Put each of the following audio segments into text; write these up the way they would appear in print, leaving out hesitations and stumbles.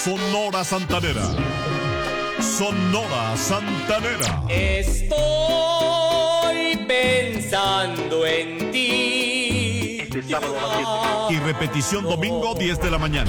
Sonora Santanera. Sonora Santanera. Estoy pensando en ti. Y repetición domingo 10 de la mañana.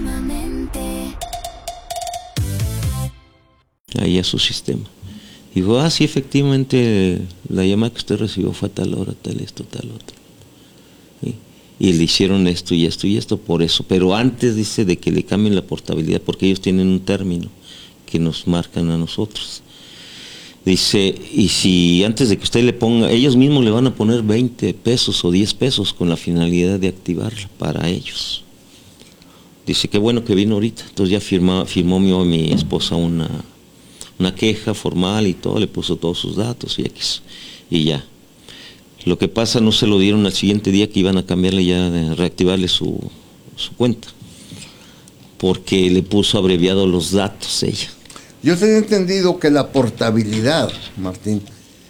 Ahí a su sistema. Digo, sí, efectivamente, la llamada que usted recibió fue a tal hora, tal esto, tal otro. ¿Sí? Y le hicieron esto y esto y esto por eso. Pero antes, dice, de que le cambien la portabilidad, porque ellos tienen un término que nos marcan a nosotros. Dice, y si antes de que usted le ponga, ellos mismos le van a poner 20 pesos o 10 pesos con la finalidad de activarla para ellos. Dice, qué bueno que vino ahorita. Entonces ya firmó mi esposa una queja formal y todo, le puso todos sus datos y X, y ya. Lo que pasa, no se lo dieron al siguiente día que iban a cambiarle ya, reactivarle su cuenta, porque le puso abreviado los datos ella. Yo tenía entendido que la portabilidad, Martín,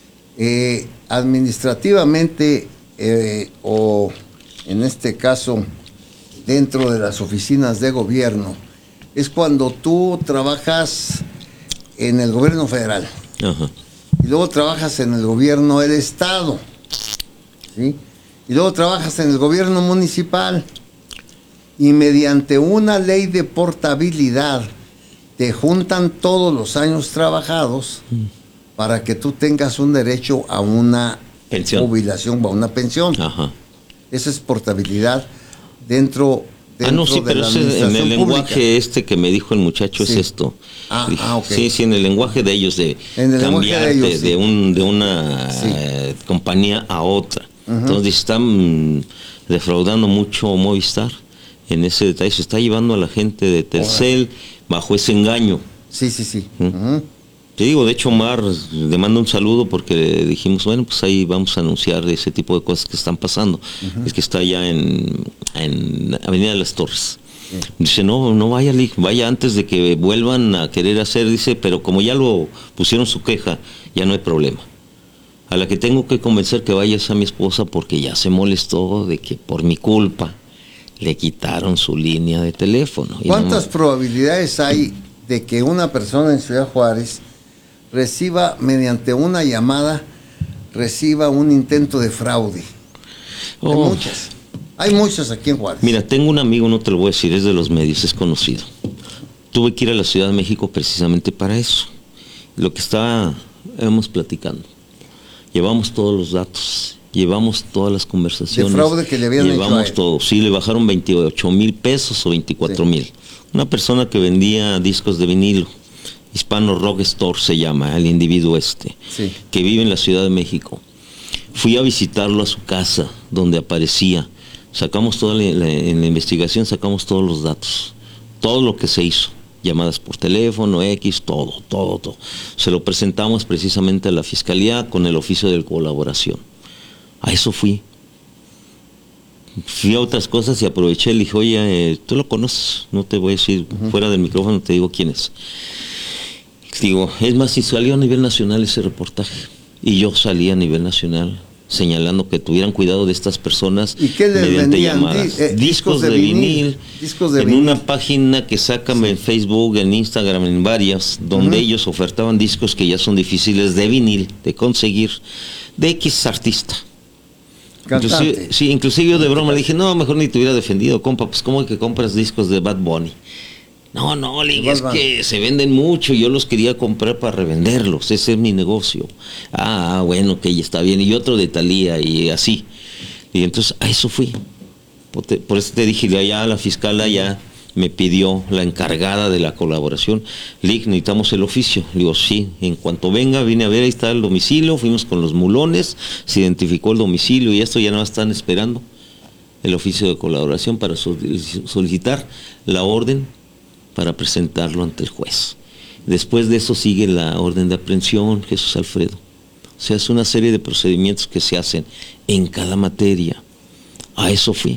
administrativamente o en este caso dentro de las oficinas de gobierno, es cuando tú trabajas en el gobierno federal. Ajá. Y luego trabajas en el gobierno del estado, ¿sí? Y luego trabajas en el gobierno municipal, y mediante una ley de portabilidad te juntan todos los años trabajados para que tú tengas un derecho a una pensión, jubilación o a una pensión. Ajá. Esa es portabilidad dentro no, sí, pero en el lenguaje que me dijo el muchacho, sí, es esto. Okay. Sí, en el lenguaje de ellos, de cambiarte de una compañía a otra. Entonces están defraudando mucho Movistar en ese detalle. Se está llevando a la gente de Telcel bajo ese engaño. Sí. Te digo, de hecho, Omar le mando un saludo porque le dijimos, bueno, pues ahí vamos a anunciar ese tipo de cosas que están pasando. Es que está allá en Avenida de las Torres. Dice, no vaya, vaya antes de que vuelvan a querer hacer, dice, pero como ya lo pusieron su queja, ya no hay problema. A la que tengo que convencer que vaya es a mi esposa, porque ya se molestó de que por mi culpa le quitaron su línea de teléfono. ¿Cuántas probabilidades hay de que una persona en Ciudad Juárez reciba, mediante una llamada, reciba un intento de fraude? Hay muchas aquí en Juárez. Mira, tengo un amigo, no te lo voy a decir, es de los medios, es conocido. Tuve que ir a la Ciudad de México precisamente para eso. Lo que estábamos platicando. Llevamos todos los datos, llevamos todas las conversaciones. De fraude que le habían hecho a él. Llevamos todo. Sí, le bajaron 28,000 pesos o 24,000. Sí. Una persona que vendía discos de vinilo. Hispano Rock Store se llama, el individuo que vive en la Ciudad de México. Fui a visitarlo a su casa, donde aparecía. Sacamos en la investigación, sacamos todos los datos, todo lo que se hizo, llamadas por teléfono, todo. Se lo presentamos precisamente a la Fiscalía con el oficio de colaboración. A eso fui. Fui a otras cosas y aproveché, le dije, oye, tú lo conoces, no te voy a decir, fuera del micrófono te digo quién es. Digo, es más, si salió a nivel nacional ese reportaje, y yo salí a nivel nacional señalando que tuvieran cuidado de estas personas. ¿Y qué les mediante vendían? Llamadas. Discos de vinil, en una página que sacan en Facebook, en Instagram, en varias, donde ellos ofertaban discos que ya son difíciles de vinil, de conseguir, de X artista. Inclusive yo de broma le dije, no, mejor ni te hubiera defendido, compa, pues ¿cómo que compras discos de Bad Bunny? No, le dije, es que se venden mucho, yo los quería comprar para revenderlos, ese es mi negocio. Bueno, que ya está bien, y otro de Thalía, y así. Y entonces, a eso fui. Por eso te dije, ya la fiscal ya me pidió, la encargada de la colaboración, le dije, necesitamos el oficio. Le digo, sí, en cuanto venga, vine a ver, ahí está el domicilio, fuimos con los mulones, se identificó el domicilio, y esto ya no están esperando el oficio de colaboración para solicitar la orden para presentarlo ante el juez. Después de eso sigue la orden de aprehensión, Jesús Alfredo. O sea, es una serie de procedimientos que se hacen en cada materia. A eso fui,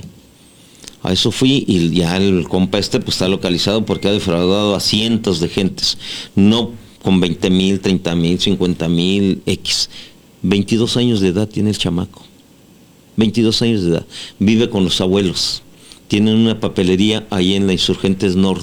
y ya el compa pues está localizado porque ha defraudado a cientos de gentes, no con 20,000, 30,000, 50,000, X. 22 años de edad tiene el chamaco, 22 años de edad, vive con los abuelos. Tienen una papelería ahí en la Insurgentes Norte,